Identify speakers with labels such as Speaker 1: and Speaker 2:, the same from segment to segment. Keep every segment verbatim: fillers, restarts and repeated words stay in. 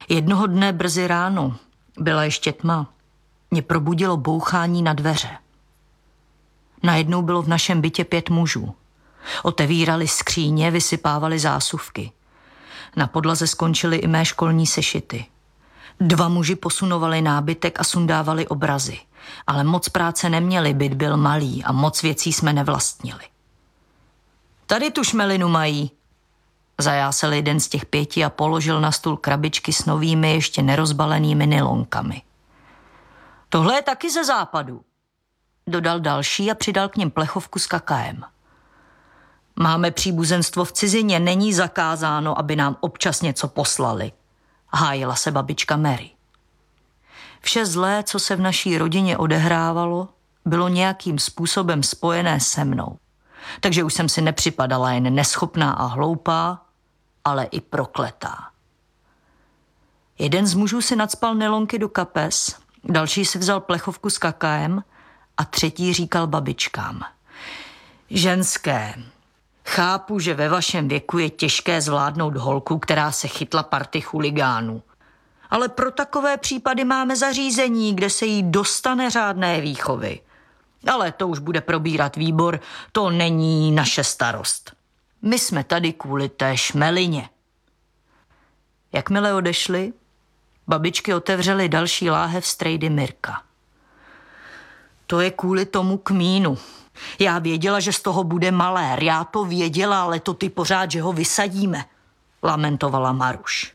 Speaker 1: Jednoho dne brzy ráno, byla ještě tma, mě probudilo bouchání na dveře. Najednou bylo v našem bytě pět mužů. Otevírali skříně, vysypávali zásuvky. Na podlaze skončily i mé školní sešity. Dva muži posunovali nábytek a sundávali obrazy. Ale moc práce neměli, byt byl malý a moc věcí jsme nevlastnili. Tady tu šmelinu mají. Zajásal jeden z těch pěti a položil na stůl krabičky s novými, ještě nerozbalenými nylonkami. Tohle je taky ze západu, dodal další a přidal k něm plechovku s kakaem. Máme příbuzenstvo v cizině, není zakázáno, aby nám občas něco poslali, hájila se babička Mary. Vše zlé, co se v naší rodině odehrávalo, bylo nějakým způsobem spojené se mnou. Takže už jsem si nepřipadala jen neschopná a hloupá, ale i prokletá. Jeden z mužů si nacpal nylonky do kapes, další si vzal plechovku s kakaem a třetí říkal babičkám. Ženské, chápu, že ve vašem věku je těžké zvládnout holku, která se chytla party chuligánů. Ale pro takové případy máme zařízení, kde se jí dostane řádné výchovy. Ale to už bude probírat výbor, to není naše starost. My jsme tady kvůli té šmelině. Jakmile odešli, babičky otevřely další láhev strejdy Mirka. To je kvůli tomu kmínu. Já věděla, že z toho bude malér, já to věděla, ale to ty pořád, že ho vysadíme, lamentovala Maruš.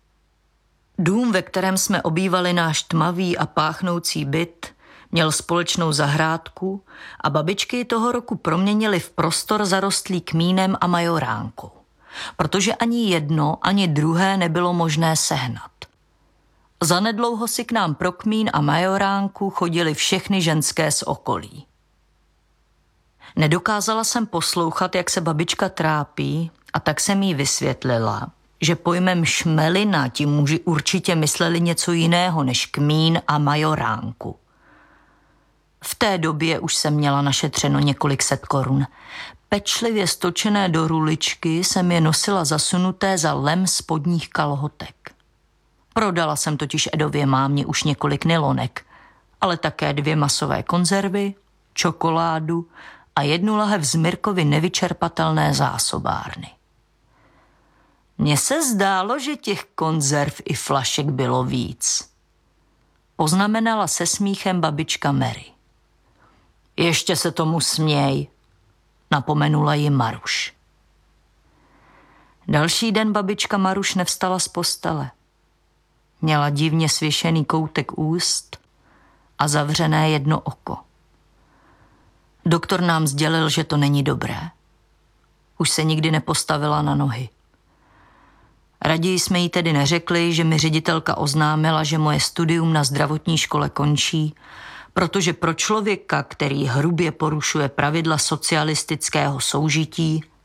Speaker 1: Dům, ve kterém jsme obývali náš tmavý a páchnoucí byt, měl společnou zahrádku a babičky toho roku proměnili v prostor zarostlý kmínem a majoránkou, protože ani jedno, ani druhé nebylo možné sehnat. Zanedlouho si k nám pro kmín a majoránku chodili všechny ženské z okolí. Nedokázala jsem poslouchat, jak se babička trápí, a tak jsem jí vysvětlila, že pojmem šmelina ti muži určitě mysleli něco jiného než kmín a majoránku. V té době už jsem měla našetřeno několik set korun. Pečlivě stočené do ruličky jsem je nosila zasunuté za lem spodních kalhotek. Prodala jsem totiž Edově mámě už několik nylonek, ale také dvě masové konzervy, čokoládu a jednu lahev z Mirkovy nevyčerpatelné zásobárny. Mně se zdálo, že těch konzerv i flašek bylo víc. Poznamenala se smíchem babička Mary. Ještě se tomu směj, napomenula ji Maruš. Další den babička Maruš nevstala z postele. Měla divně svěšený koutek úst a zavřené jedno oko. Doktor nám sdělil, že to není dobré. Už se nikdy nepostavila na nohy. Raději jsme jí tedy neřekli, že mi ředitelka oznámila, že moje studium na zdravotní škole končí, protože pro člověka, který hrubě porušuje pravidla socialistického soužití,